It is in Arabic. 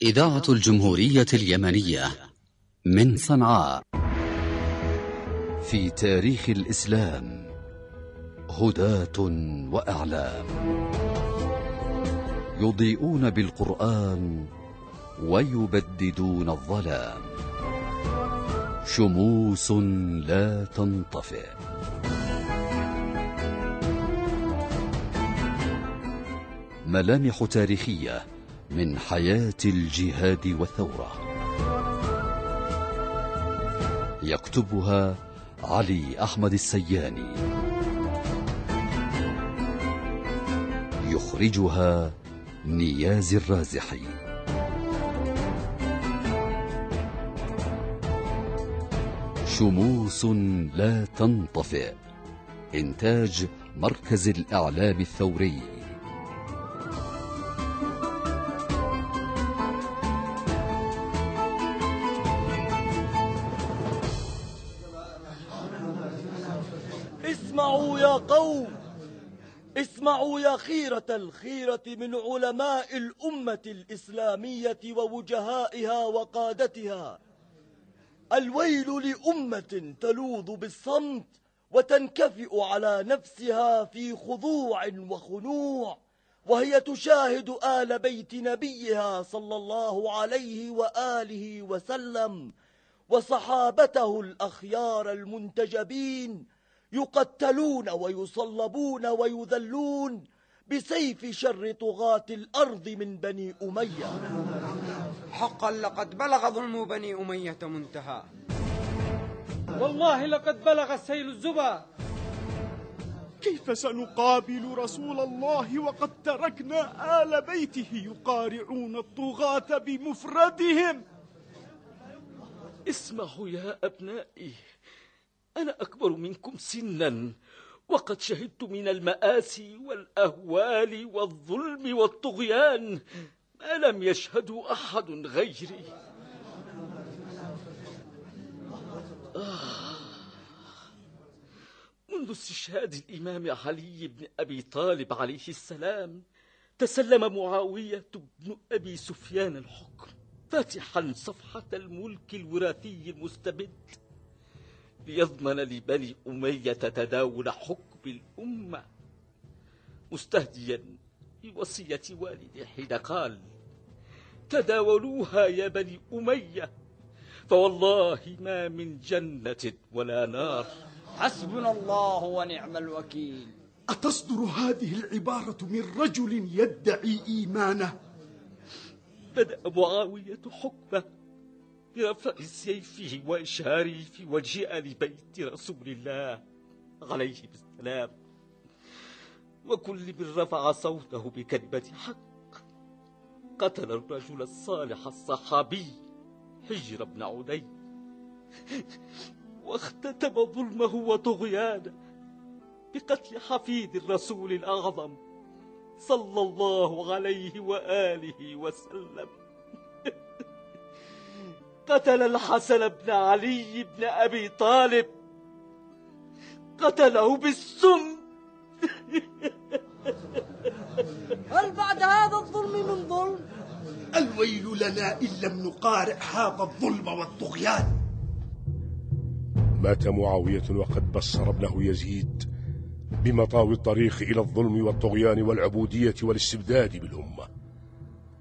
إذاعة الجمهورية اليمنية من صنعاء. في تاريخ الإسلام هداة وأعلام، يضيئون بالقرآن ويبددون الظلام، شموس لا تنطفئ. ملامح تاريخية من حياة الجهاد والثورة، يكتبها علي أحمد السياني، يخرجها نياز الرازحي. شموس لا تنطفئ، إنتاج مركز الإعلام الثوري. اسمعوا يا قوم، اسمعوا يا خيرة الخيرة من علماء الأمة الإسلامية ووجهائها وقادتها. الويل لأمة تلوذ بالصمت وتنكفئ على نفسها في خضوع وخنوع، وهي تشاهد آل بيت نبيها صلى الله عليه وآله وسلم وصحابته الأخيار المنتجبين يقتلون ويصلبون ويذلون بسيف شر طغاة الأرض من بني أمية. حقا لقد بلغ ظلم بني أمية منتهى، والله لقد بلغ السيل الزبا. كيف سنقابل رسول الله وقد تركنا آل بيته يقارعون الطغاة بمفردهم؟ اسمعوا يا أبنائي، أنا أكبر منكم سنا، وقد شهدت من المآسي والأهوال والظلم والطغيان ما لم يشهده أحد غيري. منذ استشهاد الإمام علي بن أبي طالب عليه السلام، تسلم معاوية بن أبي سفيان الحكم، فاتحا صفحة الملك الوراثي المستبد، ليضمن لبني أمية تداول حكم الأمة، مستهديا بوصية والده حين قال: تداولوها يا بني أمية، فوالله ما من جنة ولا نار. حسبنا الله ونعم الوكيل. أتصدر هذه العبارة من رجل يدعي إيمانه؟ بدأ معاوية حكمه برفع سيفه وإشهاره في وجه آل بيت رسول الله عليه السلام، وكل من رفع صوته بكلمة حق. قتل الرجل الصالح الصحابي حجر بن عدي، واختتم ظلمه وطغيانه بقتل حفيد الرسول الأعظم صلى الله عليه وآله وسلم. قتل الحسن بن علي بن أبي طالب، قتله بالسم. هل بعد هذا الظلم من ظلم؟ الويل لنا إن لم نقارع هذا الظلم والطغيان. مات معاوية وقد بصر ابنه يزيد بمطاوي الطريق إلى الظلم والطغيان والعبودية والاستبداد بالأمة.